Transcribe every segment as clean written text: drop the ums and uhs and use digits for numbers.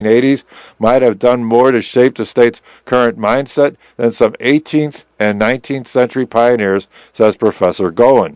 1980s might have done more to shape the state's current mindset than some 18th and 19th century pioneers, says Professor Golan.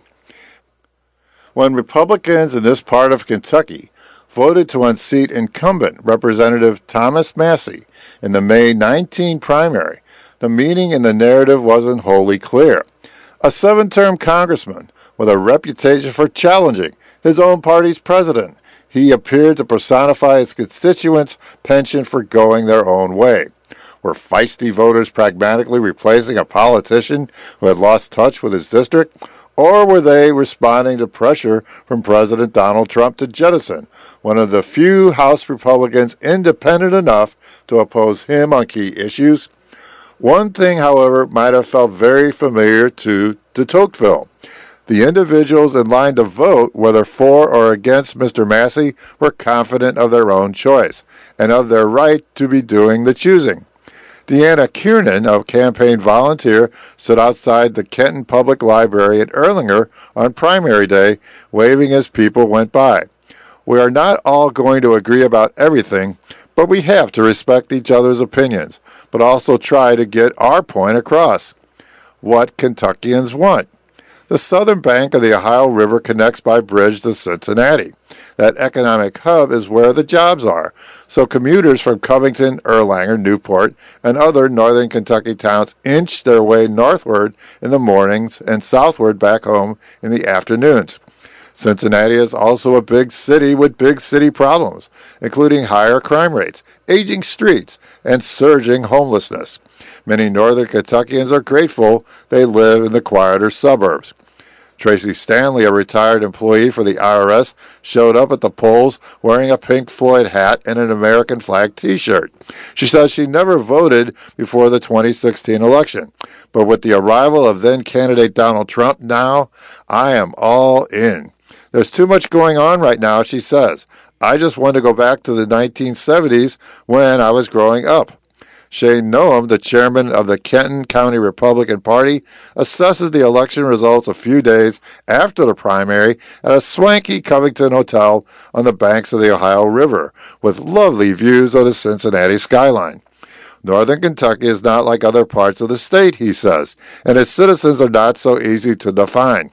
When Republicans in this part of Kentucky voted to unseat incumbent Representative Thomas Massie in the May 19 primary, the meaning in the narrative wasn't wholly clear. A 7-term congressman with a reputation for challenging his own party's president, he appeared to personify his constituents' penchant for going their own way. Were feisty voters pragmatically replacing a politician who had lost touch with his district, or were they responding to pressure from President Donald Trump to jettison one of the few House Republicans independent enough to oppose him on key issues? One thing, however, might have felt very familiar to de Tocqueville. The individuals in line to vote, whether for or against Mr. Massie, were confident of their own choice and of their right to be doing the choosing. Deanna Kiernan, a campaign volunteer, stood outside the Kenton Public Library in Erlanger on primary day, waving as people went by. We are not all going to agree about everything, but we have to respect each other's opinions, but also try to get our point across. What Kentuckians want. The southern bank of the Ohio River connects by bridge to Cincinnati. That economic hub is where the jobs are, so commuters from Covington, Erlanger, Newport, and other northern Kentucky towns inch their way northward in the mornings and southward back home in the afternoons. Cincinnati is also a big city with big city problems, including higher crime rates, aging streets, and surging homelessness. Many northern Kentuckians are grateful they live in the quieter suburbs. Tracy Stanley, a retired employee for the IRS, showed up at the polls wearing a Pink Floyd hat and an American flag T-shirt. She says she never voted before the 2016 election, but with the arrival of then-candidate Donald Trump now, I am all in. There's too much going on right now, she says. I just want to go back to the 1970s when I was growing up. Shane Noam, the chairman of the Kenton County Republican Party, assesses the election results a few days after the primary at a swanky Covington hotel on the banks of the Ohio River, with lovely views of the Cincinnati skyline. Northern Kentucky is not like other parts of the state, he says, and its citizens are not so easy to define.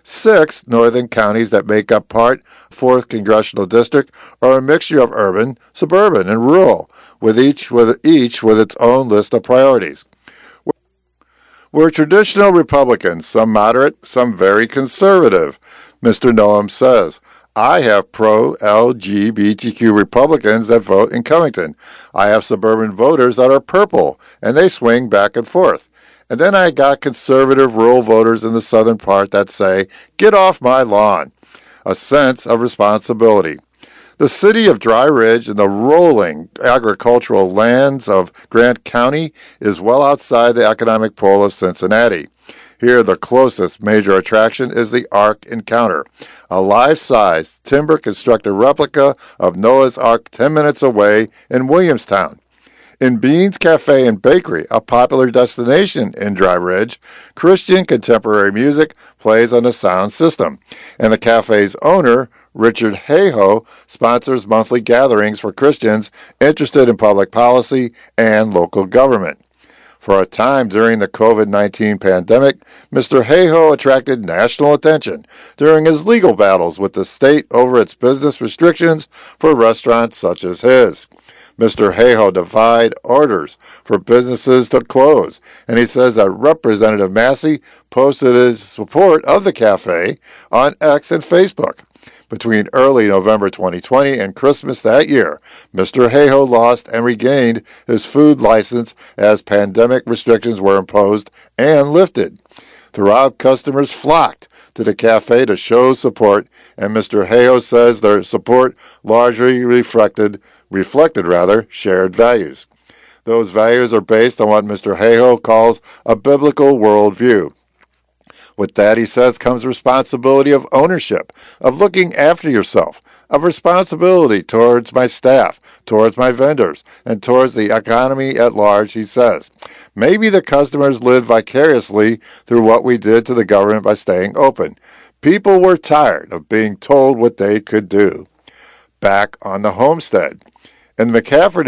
6 northern counties that make up part 4th Congressional District are a mixture of urban, suburban, and rural, with each with its own list of priorities. We're traditional Republicans, some moderate, some very conservative, Mr. Noam says. I have pro-LGBTQ Republicans that vote in Covington. I have suburban voters that are purple, and they swing back and forth. And then I got conservative rural voters in the southern part that say, get off my lawn. A sense of responsibility. The city of Dry Ridge and the rolling agricultural lands of Grant County is well outside the economic pole of Cincinnati. Here, the closest major attraction is the Ark Encounter, a life-size, timber-constructed replica of Noah's Ark 10 minutes away in Williamstown. In Beans Cafe and Bakery, a popular destination in Dry Ridge, Christian contemporary music plays on the sound system, and the cafe's owner, Richard Hayhoe, sponsors monthly gatherings for Christians interested in public policy and local government. For a time during the COVID-19 pandemic, Mr. Hayhoe attracted national attention during his legal battles with the state over its business restrictions for restaurants such as his. Mr. Hayhoe defied orders for businesses to close, and he says that Representative Massie posted his support of the cafe on X and Facebook. Between early November 2020 and Christmas that year, Mr. Hayhoe lost and regained his food license as pandemic restrictions were imposed and lifted. Throughout, customers flocked to the cafe to show support, and Mr. Hayhoe says their support largely reflected shared values. Those values are based on what Mr. Hayhoe calls a biblical worldview. With that, he says, comes responsibility of ownership, of looking after yourself, of responsibility towards my staff, towards my vendors, and towards the economy at large, he says. Maybe the customers live vicariously through what we did to the government by staying open. People were tired of being told what they could do. Back on the homestead. And the McCafferty